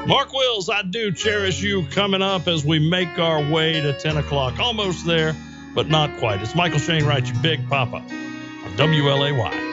Mark Wills, I Do Cherish You, coming up as we make our way to 10 o'clock. Almost there, but not quite. It's Michael Shane Wright, your Big Papa on WLAY.